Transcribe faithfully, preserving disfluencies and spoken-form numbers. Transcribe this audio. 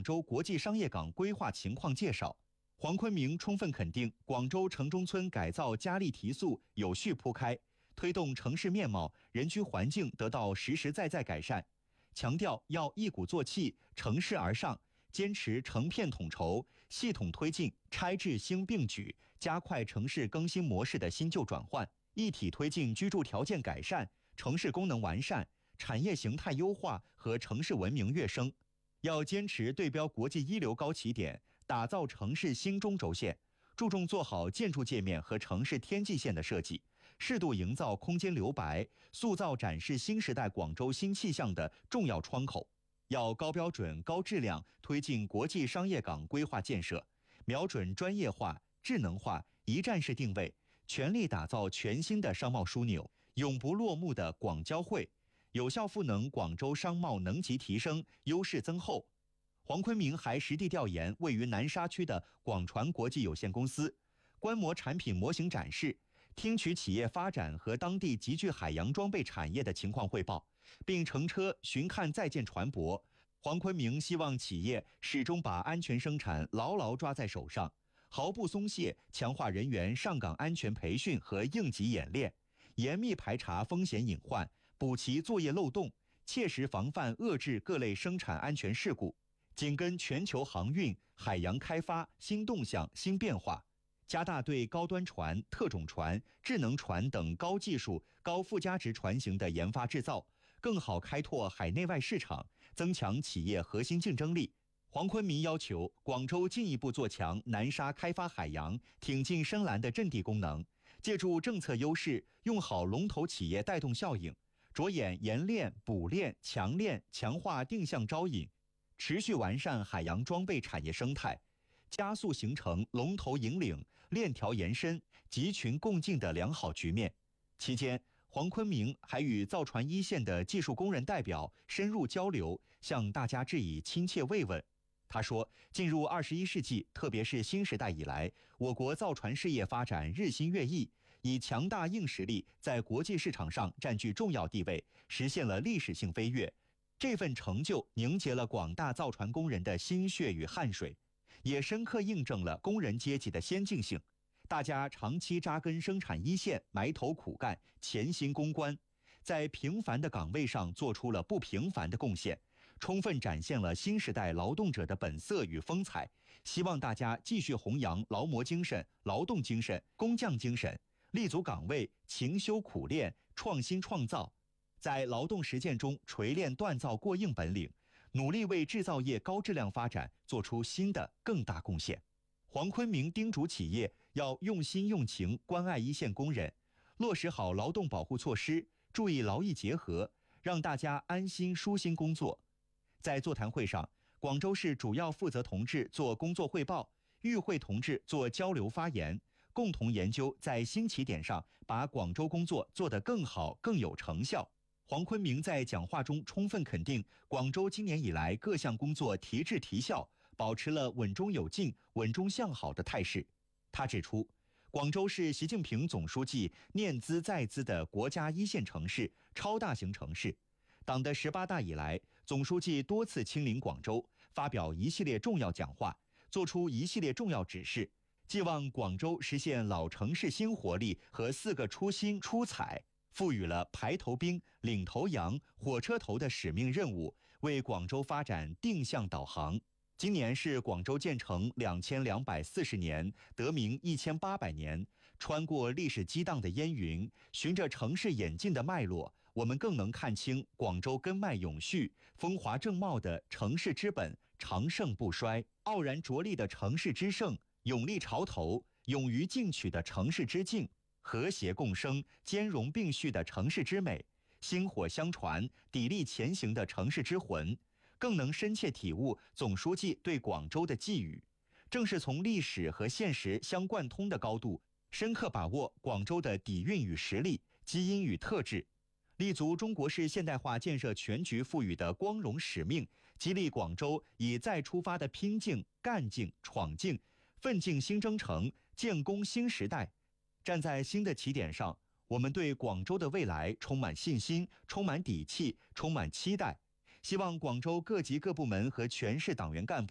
广州国际商业港规划情况介绍。黄坤明充分肯定广州城中村改造加力提速、有序铺开，推动城市面貌、人居环境得到实实在在改善，强调要一鼓作气、乘势而上，坚持成片统筹，系统推进拆置兴并举，加快城市更新模式的新旧转换，一体推进居住条件改善、城市功能完善、产业形态优化和城市文明跃升。要坚持对标国际一流高起点，打造城市新中轴线，注重做好建筑界面和城市天际线的设计，适度营造空间留白，塑造展示新时代广州新气象的重要窗口。要高标准、高质量推进国际商业港规划建设，瞄准专业化、智能化、一站式定位，全力打造全新的商贸枢纽，永不落幕的广交汇，有效赋能广州商贸能级提升、优势增厚。黄坤明还实地调研位于南沙区的广传国际有限公司，观摩产品模型展示，听取企业发展和当地集聚海洋装备产业的情况汇报，并乘车巡看在建船舶。黄坤明希望企业始终把安全生产牢牢抓在手上，毫不松懈，强化人员上岗安全培训和应急演练，严密排查风险隐患，补齐作业漏洞，切实防范遏制各类生产安全事故，紧跟全球航运、海洋开发新动向、新变化，加大对高端船、特种船、智能船等高技术、高附加值船型的研发制造，更好开拓海内外市场，增强企业核心竞争力。黄坤明要求广州进一步做强南沙开发海洋、挺进深蓝的阵地功能，借助政策优势，用好龙头企业带动效应，着眼研炼、补炼、强炼，强化定向招引，持续完善海洋装备产业生态，加速形成龙头引领、链条延伸、集群共进的良好局面。期间，黄坤明还与造船一线的技术工人代表深入交流，向大家致以亲切慰问。他说，进入二十一世纪，特别是新时代以来，我国造船事业发展日新月异，以强大硬实力在国际市场上占据重要地位，实现了历史性飞跃。这份成就凝结了广大造船工人的心血与汗水，也深刻印证了工人阶级的先进性。大家长期扎根生产一线，埋头苦干，潜心攻关，在平凡的岗位上做出了不平凡的贡献，充分展现了新时代劳动者的本色与风采。希望大家继续弘扬劳模精神、劳动精神、工匠精神，立足岗位，勤修苦练，创新创造，在劳动实践中锤炼锻造过硬本领，努力为制造业高质量发展做出新的更大贡献。黄坤明叮嘱企业要用心用情关爱一线工人，落实好劳动保护措施，注意劳逸结合，让大家安心舒心工作。在座谈会上，广州市主要负责同志做工作汇报，与会同志做交流发言，共同研究在新起点上把广州工作做得更好、更有成效。黄坤明在讲话中充分肯定广州今年以来各项工作提质提效，保持了稳中有进、稳中向好的态势。他指出，广州是习近平总书记念兹在兹的国家一线城市、超大型城市。党的十八大以来，总书记多次亲临广州，发表一系列重要讲话，作出一系列重要指示，寄望广州实现老城市新活力和四个出新出彩，赋予了排头兵、领头羊、火车头的使命任务，为广州发展定向导航。今年是广州建成两千两百四十年，得名一千八百年。穿过历史激荡的烟云，循着城市演进的脉络，我们更能看清广州根脉永续、风华正茂的城市之本，长盛不衰；傲然着力的城市之盛，勇立潮头、勇于进取的城市之境，和谐共生、兼容并蓄的城市之美，薪火相传、砥砺前行的城市之魂。更能深切体悟总书记对广州的寄语，正是从历史和现实相贯通的高度，深刻把握广州的底蕴与实力、基因与特质，立足中国式现代化建设全局赋予的光荣使命，激励广州以再出发的拼劲、干劲、闯劲，奋进新征程，建功新时代。站在新的起点上，我们对广州的未来充满信心，充满底气，充满期待。希望广州各级各部门和全市党员干部